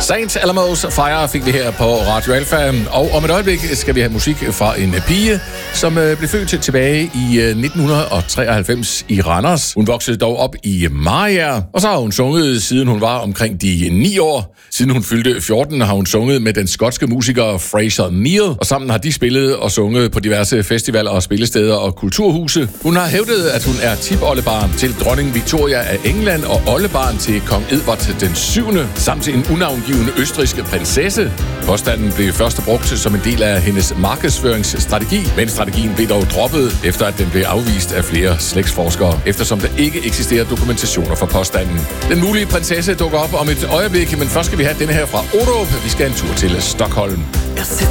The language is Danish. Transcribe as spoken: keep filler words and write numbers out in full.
Saint Elmo's Fire fik vi her på Radio Alpha, og om et øjeblik skal vi have musik fra en pige, som blev født tilbage i nitten treoghalvfems i Randers. Hun voksede dog op i Mariager, og så har hun sunget, siden hun var omkring de ni år. Siden hun fyldte fjorten, har hun sunget med den skotske musiker Fraser Neal, og sammen har de spillet og sunget på diverse festivaler og spillesteder og kulturhuse. Hun har hævdet, at hun er tipoldebarn til dronning Victoria af England og oldebarn til kong Edvard den syvende, samt til en unavngivende østrigske prinsesse. Påstanden blev først brugt som en del af hendes markedsføringsstrategi, men strategien blev dog droppet, efter at den blev afvist af flere slægtsforskere, eftersom der ikke eksisterer dokumentationer for påstanden. Den mulige prinsesse dukker op om et øjeblik, men først skal vi have denne her fra Orup. Vi skal en tur til Stockholm. Jeg